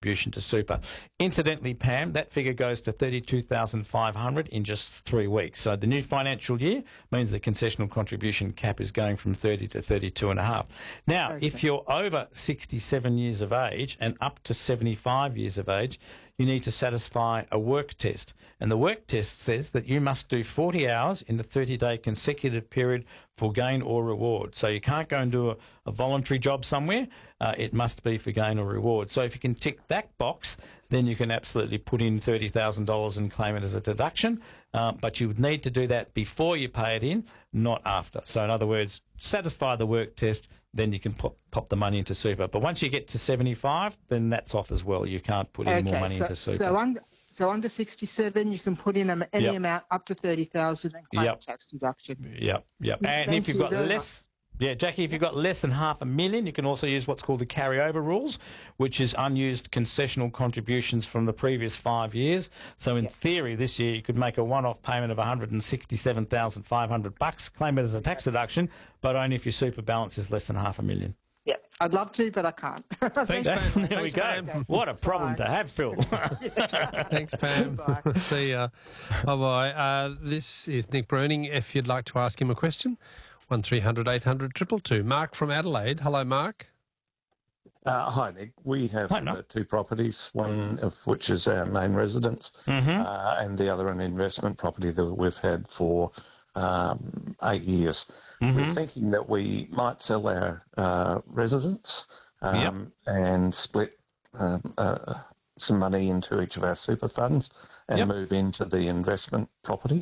contribution to super. Incidentally, Pam, that figure goes to $32,500 in just 3 weeks. So the new financial year means the concessional contribution cap is going from 30 to 32.5. Now, if you're over 67 years of age and up to 75 years of age, you need to satisfy a work test. And the work test says that you must do 40 hours in the 30-day consecutive period for gain or reward. So you can't go and do a voluntary job somewhere. It must be for gain or reward. So if you can tick that box, then you can absolutely put in $30,000 and claim it as a deduction. But you would need to do that before you pay it in, not after. So in other words, satisfy the work test, then you can pop the money into super. But once you get to 75, then that's off as well. You can't put any more money into super. So under 67, you can put in any amount up to $30,000 and claim tax deduction. Yep. And if you've got less... Yeah, Jackie, if you've got less than $500,000, you can also use what's called the carryover rules, which is unused concessional contributions from the previous 5 years. So in theory, this year you could make a one-off payment of $167,500, claim it as a tax deduction, but only if your super balance is less than $500,000. Yeah, I'd love to, but I can't. Thanks, Pam. There we go. Pam. What a problem to have, Phil. Thanks, Pam. See ya. Bye-bye. This is Nick Bruning. If you'd like to ask him a question, 1300 800 222. Mark from Adelaide. Hello, Mark. Hi, Nick. We have two properties, one of which is our main residence, and the other an investment property that we've had for 8 years. We're thinking that we might sell our residence and split some money into each of our super funds and move into the investment property.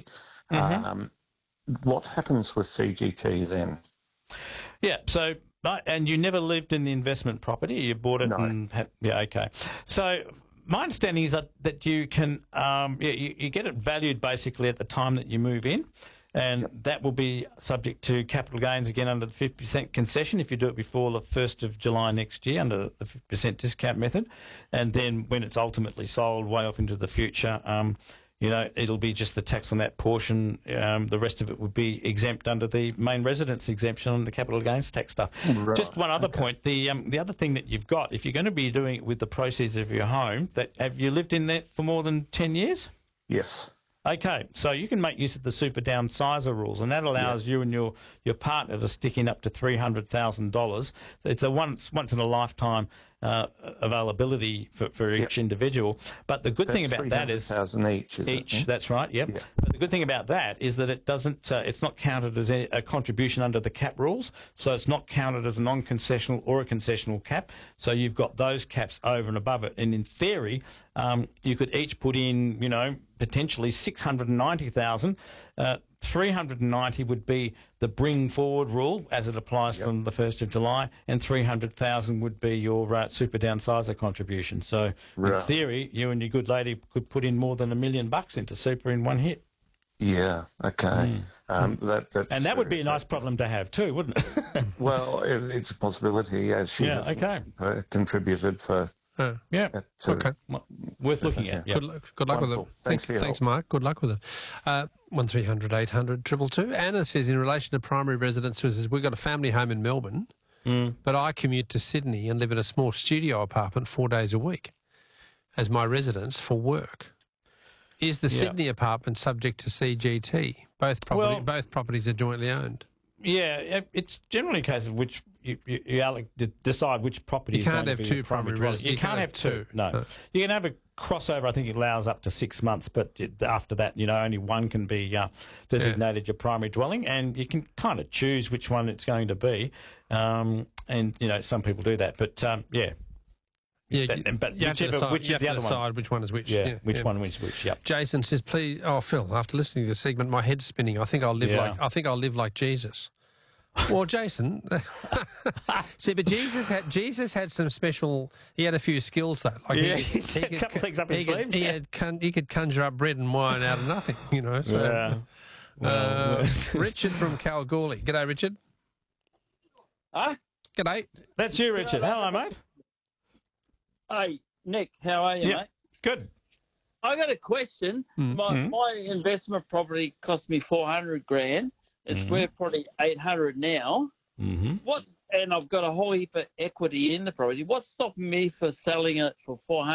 What happens with CGT then? Yeah, so, and you never lived in the investment property? You bought it and okay. So my understanding is that you can, you get it valued basically at the time that you move in, and that will be subject to capital gains again under the 50% concession if you do it before the 1st of July next year under the 50% discount method. And then when it's ultimately sold way off into the future, it'll be just the tax on that portion. The rest of it would be exempt under the main residence exemption on the capital gains tax stuff. Right. Just one other point. The other thing that you've got, if you're going to be doing it with the proceeds of your home, have you lived in that for more than 10 years? Yes. Okay, so you can make use of the super downsizer rules, and that allows you and your partner to stick in up to $300,000. It's a once in a lifetime availability for each individual. But the good thing about that is each. That's right. Yep. Yeah. But the good thing about that is that it doesn't. It's not counted as a contribution under the cap rules. So it's not counted as a non-concessional or a concessional cap. So you've got those caps over and above it. And in theory, you could each put in, potentially $690,000. 390 would be the bring forward rule as it applies from the 1st of July, and 300,000 would be your super downsizer contribution. So in theory, you and your good lady could put in more than $1 million into super in one hit. Yeah, okay. And that would be a nice problem to have too, wouldn't it? Well, it's a possibility, as she contributed for... okay. Worth looking at. Good luck with it. Thanks, Mark. Good luck with it. 1300 800 222. Anna says, in relation to primary residences, we've got a family home in Melbourne, but I commute to Sydney and live in a small studio apartment 4 days a week as my residence for work. Is the Sydney apartment subject to CGT? Both properties are jointly owned. Yeah, it's generally a case of which you decide which property. You can't have two primary residences. You can't have two. No. You can have a crossover. I think it allows up to 6 months, but after that, only one can be designated your primary dwelling, and you can kind of choose which one it's going to be. And some people do that, but but you have to decide which one is which. Which one is which. Yep. Jason says, "Please, Phil, after listening to the segment, my head's spinning. I think I'll live like Jesus." Well, Jason, see, but Jesus had some special. He had a few skills though. Like he had a couple of things up his sleeve. He could conjure up bread and wine out of nothing. So, Richard from Kalgoorlie. G'day, Richard. Huh? G'day. That's you, Richard. Hello, mate. Hey, Nick, how are you, mate? Good. I got a question. My investment property cost me $400,000. It's worth probably $800 now. And I've got a whole heap of equity in the property. What's stopping me for selling it for $400,000?